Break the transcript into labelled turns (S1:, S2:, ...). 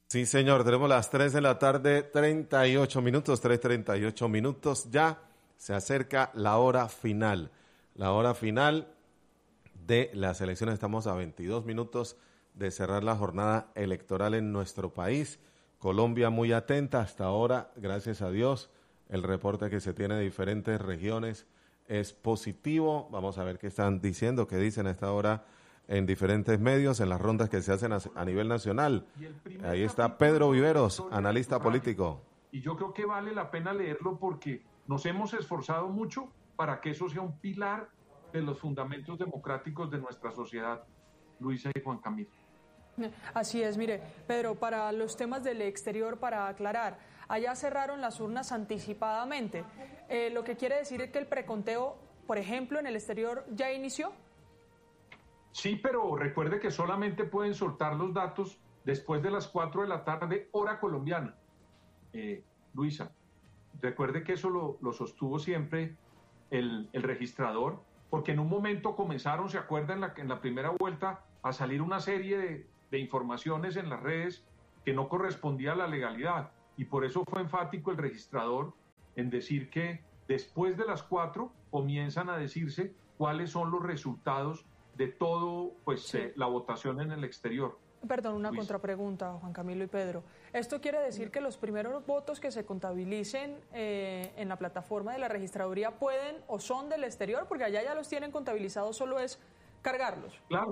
S1: Sí, señor, tenemos las 3 de la tarde, 38 minutos, 3:38 minutos. Ya se acerca la hora final de las elecciones. Estamos a 22 minutos de cerrar la jornada electoral en nuestro país. Colombia muy atenta hasta ahora, gracias a Dios. El reporte que se tiene de diferentes regiones es positivo. Vamos a ver qué están diciendo, qué dicen a esta hora en diferentes medios, en las rondas que se hacen a nivel nacional.
S2: Y el primer
S1: Ahí está
S2: capítulo
S1: Pedro
S2: de la
S1: Viveros,
S2: historia
S1: analista
S2: electoral.
S1: político.
S2: Y yo creo que vale la pena leerlo porque nos hemos esforzado mucho para que eso sea un pilar de los fundamentos democráticos de nuestra sociedad, Luisa y Juan Camilo.
S3: Así es, mire, Pedro, para los temas del exterior, para aclarar, allá cerraron las urnas anticipadamente, lo que quiere decir es que el preconteo, por ejemplo, en el exterior ya inició.
S2: Sí, pero recuerde que solamente pueden soltar los datos después de las 4 de la tarde, hora colombiana. Luisa, recuerde que eso lo sostuvo siempre el registrador, porque en un momento comenzaron, ¿se acuerda? En la primera vuelta a salir una serie de informaciones en las redes que no correspondía a la legalidad, y por eso fue enfático el registrador en decir que después de las 4 comienzan a decirse cuáles son los resultados de todo, pues,
S3: Sí.
S2: la votación en el exterior.
S3: Perdón, una
S2: Luis.
S3: contrapregunta, Juan Camilo y Pedro. ¿Esto quiere decir que los primeros votos que se contabilicen en la plataforma de la registraduría pueden o son del exterior? Porque allá ya los tienen contabilizados, solo es cargarlos.
S2: Claro.